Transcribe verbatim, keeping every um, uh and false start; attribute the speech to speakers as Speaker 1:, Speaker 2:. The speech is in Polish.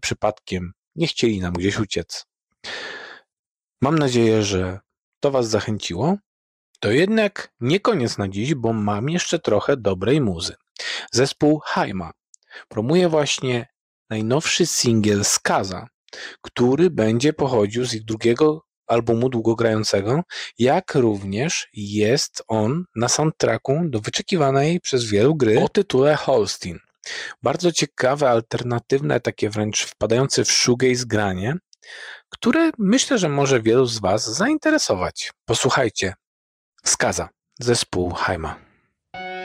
Speaker 1: przypadkiem nie chcieli nam gdzieś uciec. Mam nadzieję, że to Was zachęciło. To jednak nie koniec na dziś, bo mam jeszcze trochę dobrej muzy. Zespół Haima promuje właśnie najnowszy singiel Skaza, który będzie pochodził z ich drugiego albumu długogrającego, jak również jest on na soundtracku do wyczekiwanej przez wielu gry o tytule Holstein. Bardzo ciekawe, alternatywne, takie wręcz wpadające w shoegaze granie, które myślę, że może wielu z Was zainteresować. Posłuchajcie. Skaza, zespół Haima.